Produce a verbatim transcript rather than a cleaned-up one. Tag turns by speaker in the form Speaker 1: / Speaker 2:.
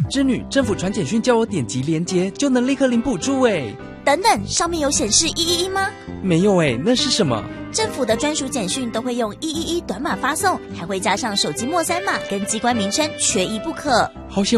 Speaker 1: 织女，政府传简讯叫我点击连结就能立刻领补助诶。
Speaker 2: 等等，上面有显示一一一吗？
Speaker 1: 没有诶，那是什么？
Speaker 2: 政府的专属简讯都会用一一一短码发送，还会加上手机末三码跟机关名称，缺一不可。
Speaker 1: 好险